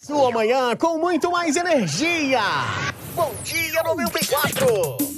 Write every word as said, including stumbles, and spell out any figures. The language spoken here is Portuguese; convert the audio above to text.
Sua manhã com muito mais energia. Bom dia noventa e quatro.